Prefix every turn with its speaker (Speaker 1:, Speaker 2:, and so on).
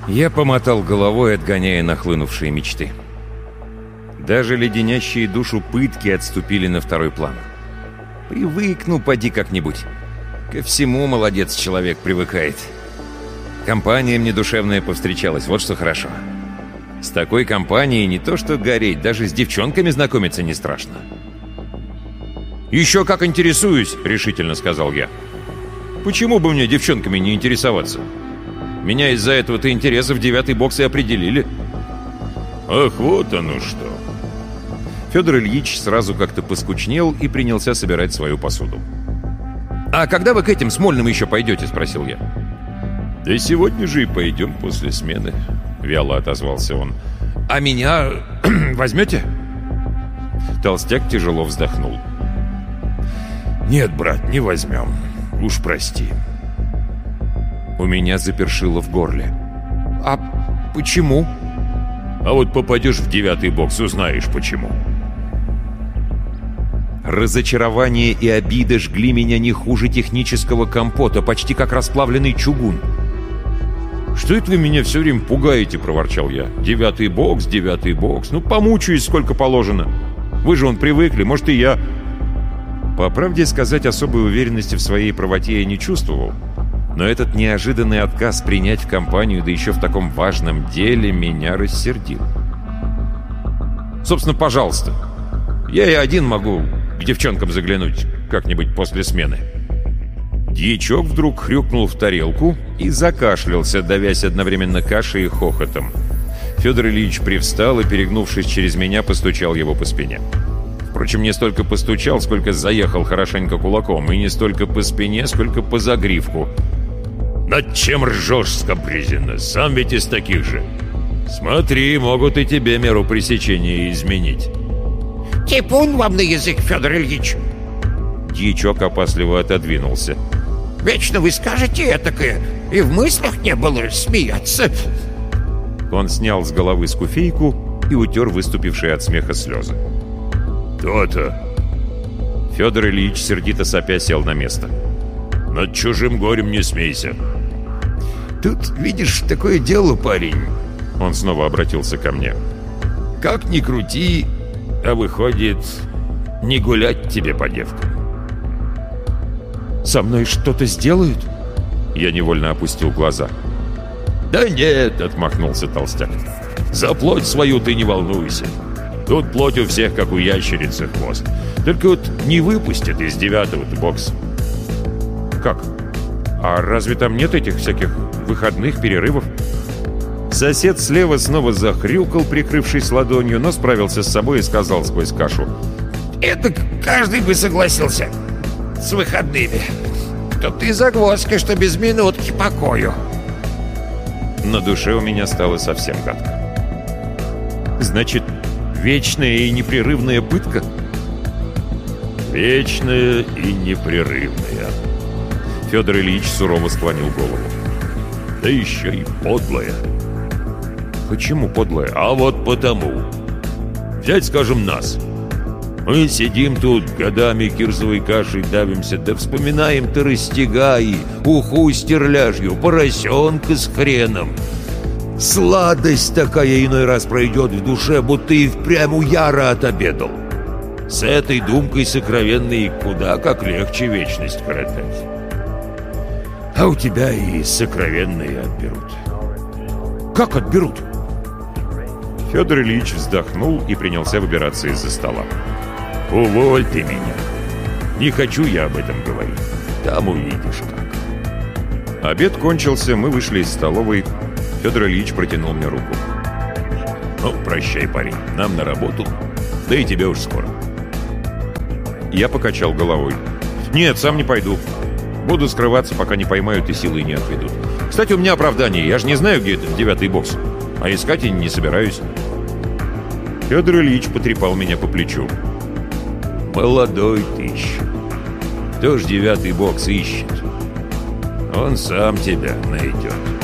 Speaker 1: Я помотал головой, отгоняя нахлынувшие мечты. Даже леденящие душу пытки отступили на второй план. Привыкну, поди как-нибудь. Ко всему молодец человек привыкает. Компания мне душевная повстречалась, вот что хорошо. С такой компанией не то что гореть, даже с девчонками знакомиться не страшно. «Еще как интересуюсь», — решительно сказал я. «Почему бы мне девчонками не интересоваться? Меня из-за этого-то интереса в 9-й бокс и определили».
Speaker 2: «Ах, вот оно что!»
Speaker 1: Федор Ильич сразу как-то поскучнел и принялся собирать свою посуду. «А когда вы к этим Смольным еще пойдете?» — спросил я.
Speaker 2: «Да сегодня же и пойдем после смены», — вяло отозвался он.
Speaker 1: «А меня возьмете?»
Speaker 2: Толстяк тяжело вздохнул. «Нет, брат, не возьмем. Уж прости».
Speaker 1: У меня запершило в горле. «А почему?»
Speaker 2: «А вот попадешь в 9-й бокс, узнаешь почему».
Speaker 1: Разочарование и обида жгли меня не хуже технического компота, почти как расплавленный чугун.
Speaker 2: «Что это вы меня все время пугаете?» — проворчал я. 9-й бокс, 9-й бокс. Ну, помучаюсь, сколько положено. Вы же привыкли, может, и я...»
Speaker 1: По правде сказать, особой уверенности в своей правоте я не чувствовал. Но этот неожиданный отказ принять в компанию, да еще в таком важном деле, меня рассердил. «Собственно, пожалуйста. Я и один могу к девчонкам заглянуть как-нибудь после смены». Дьячок вдруг хрюкнул в тарелку и закашлялся, давясь одновременно кашей и хохотом. Федор Ильич привстал и, перегнувшись через меня, постучал его по спине. Впрочем, не столько постучал, сколько заехал хорошенько кулаком, и не столько по спине, сколько по загривку.
Speaker 2: «Над чем ржешь, скабрезина? Сам ведь из таких же. Смотри, могут и тебе меру пресечения изменить».
Speaker 3: «Типун вам на язык, Федор Ильич!»
Speaker 1: Дьячок опасливо отодвинулся.
Speaker 3: «Вечно вы скажете этакое, и в мыслях не было смеяться!»
Speaker 1: Он снял с головы скуфейку и утер выступившие от смеха слезы.
Speaker 2: «То-то!»
Speaker 1: Федор Ильич сердито сопя сел на место.
Speaker 2: «Над чужим горем не смейся!»
Speaker 1: «Тут, видишь, такое дело, парень!» Он снова обратился ко мне. «Как ни крути, а выходит, не гулять тебе по девкам». «Со мной что-то сделают?» Я невольно опустил глаза.
Speaker 2: «Да нет!» — отмахнулся толстяк. «За плоть свою ты не волнуйся. Тут плоть у всех, как у ящерицы, хвост. Только вот не выпустят из 9-го бокса».
Speaker 1: «Как? А разве там нет этих всяких выходных, перерывов?» Сосед слева снова захрюкал, прикрывшись ладонью, но справился с собой и сказал сквозь кашу.
Speaker 3: «Это каждый бы согласился с выходными. Кто-то и загвоздка, что без минутки покою».
Speaker 1: На душе у меня стало совсем гадко. «Значит, вечная и непрерывная пытка?»
Speaker 2: «Вечная и непрерывная».
Speaker 1: Федор Ильич сурово склонил голову.
Speaker 2: «Да еще и подлая».
Speaker 1: «Почему подлая?»
Speaker 2: «А вот потому. Взять, скажем, нас. Мы сидим тут, годами кирзовой кашей давимся, да вспоминаем тарастягаи, уху с терляжью, поросенка с хреном. Сладость такая иной раз пройдет в душе, будто и впрямь у яра отобедал. С этой думкой сокровенной куда как легче вечность коротать. А у тебя и сокровенные отберут».
Speaker 1: «Как отберут?» Федор Ильич вздохнул и принялся выбираться из-за стола.
Speaker 2: «Уволь ты меня. Не хочу я об этом говорить. Там увидишь как».
Speaker 1: Обед кончился, мы вышли из столовой. Федор Ильич протянул мне руку.
Speaker 2: «Ну, прощай, парень, нам на работу. Да и тебе уж скоро».
Speaker 1: Я покачал головой. «Нет, сам не пойду. Буду скрываться, пока не поймают и силой не отведут. Кстати, у меня оправдание. Я же не знаю, где этот 9-й бокс. А искать я не собираюсь». Федор Ильич потрепал меня по плечу.
Speaker 2: «Молодой ты еще. Кто ж 9-й бокс ищет? Он сам тебя найдет».